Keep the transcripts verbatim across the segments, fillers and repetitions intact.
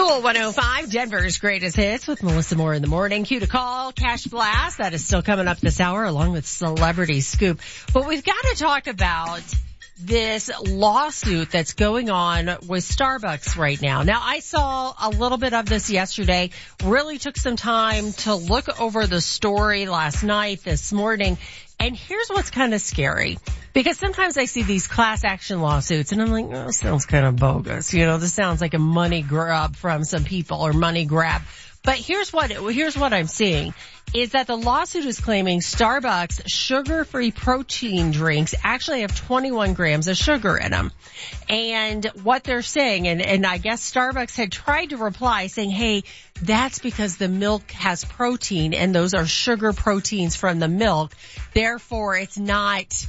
Cool one oh five, Denver's greatest hits with Melissa Moore in the morning. Cue to call, Cash Blast. That is still coming up this hour along with Celebrity Scoop. But we've got to talk about this lawsuit that's going on with Starbucks right now. Now, I saw a little bit of this yesterday, really took some time to look over the story last night, this morning, and here's what's kind of scary. Because sometimes I see these class action lawsuits and I'm like, oh, this sounds kind of bogus. You know, this sounds like a money grab from some people or money grab. But here's what, here's what I'm seeing is that the lawsuit is claiming Starbucks sugar-free protein drinks actually have twenty-one grams of sugar in them. And what they're saying, and, and I guess Starbucks had tried to reply saying, hey, that's because the milk has protein and those are sugar proteins from the milk. Therefore, it's not,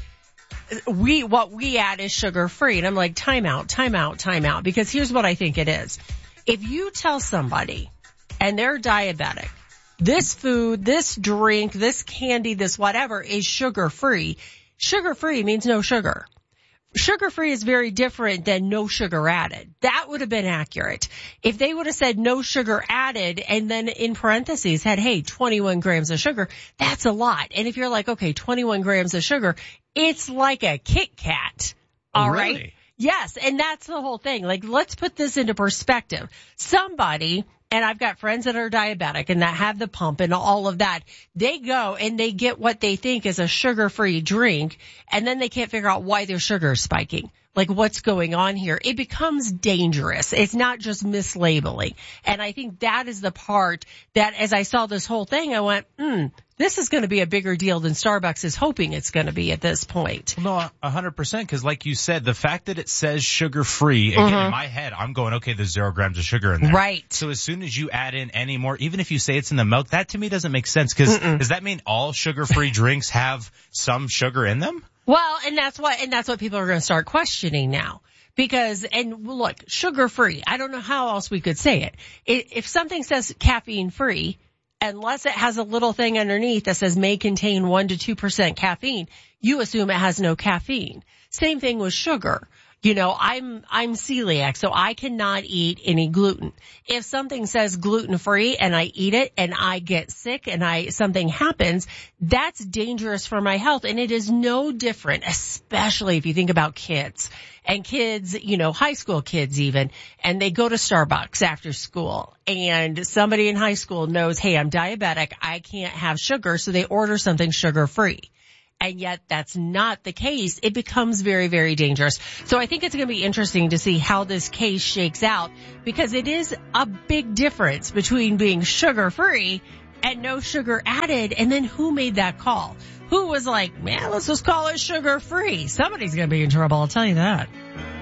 we, what we add is sugar-free. And I'm like, time out, time out, time out. Because here's what I think it is. If you tell somebody, and they're diabetic, this food, this drink, this candy, this whatever is sugar-free. Sugar-free means no sugar. Sugar-free is very different than no sugar added. That would have been accurate. If they would have said no sugar added and then in parentheses had, hey, twenty-one grams of sugar, that's a lot. And if you're like, okay, twenty-one grams of sugar, it's like a Kit Kat. All really? right? Yes, and that's the whole thing. Like, let's put this into perspective. Somebody, and I've got friends that are diabetic and that have the pump and all of that, they go and they get what they think is a sugar-free drink, and then they can't figure out why their sugar is spiking. Like, what's going on here? It becomes dangerous. It's not just mislabeling. And I think that is the part that, as I saw this whole thing, I went, hmm, this is going to be a bigger deal than Starbucks is hoping it's going to be at this point. No, a hundred percent. Because, like you said, the fact that it says sugar-free, again, Mm-hmm. in my head, I'm going, okay, there's zero grams of sugar in there. Right. So as soon as you add in any more, even if you say it's in the milk, that to me doesn't make sense. Because does that mean all sugar-free drinks have some sugar in them? Well, and that's what, and that's what people are going to start questioning now. Because, and look, sugar-free, I don't know how else we could say it. If something says caffeine-free, unless it has a little thing underneath that says may contain one to two percent caffeine, you assume it has no caffeine. Same thing with sugar. You know, I'm, I'm celiac, so I cannot eat any gluten. If something says gluten-free and I eat it and I get sick and I, something happens, that's dangerous for my health. And it is no different, especially if you think about kids and kids, you know, high school kids even, and they go to Starbucks after school and somebody in high school knows, hey, I'm diabetic, I can't have sugar, so they order something sugar-free. And yet that's not the case. It becomes very, very dangerous. So I think it's going to be interesting to see how this case shakes out, because it is a big difference between being sugar-free and no sugar added. And then who made that call? Who was like, man, let's just call it sugar-free? Somebody's going to be in trouble, I'll tell you that.